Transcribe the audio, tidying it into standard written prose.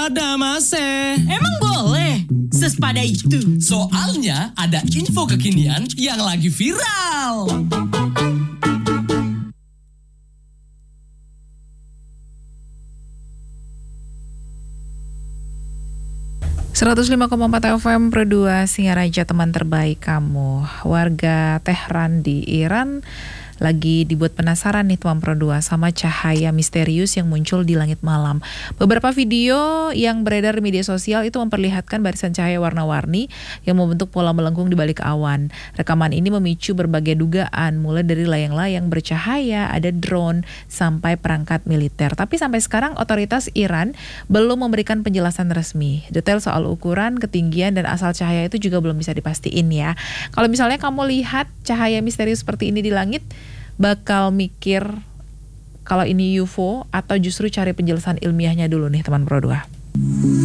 pada mase. Emang boleh? Sepada itu. Soalnya ada info kekinian yang lagi viral. .4 FM Pro 2 Singaraja, teman terbaik kamu. Warga Tehran di Iran lagi dibuat penasaran nih teman Pro 2 sama cahaya misterius yang muncul di langit malam. Beberapa video yang beredar di media sosial itu memperlihatkan barisan cahaya warna-warni yang membentuk pola melengkung di balik awan. Rekaman ini memicu berbagai dugaan, mulai dari layang-layang bercahaya, ada drone, sampai perangkat militer. Tapi sampai sekarang otoritas Iran belum memberikan penjelasan resmi. Detail soal ukuran, ketinggian, dan asal cahaya itu juga belum bisa dipastiin ya. Kalau misalnya kamu lihat cahaya misterius seperti ini di langit, bakal mikir kalau ini UFO atau justru cari penjelasan ilmiahnya dulu nih teman Pro 2.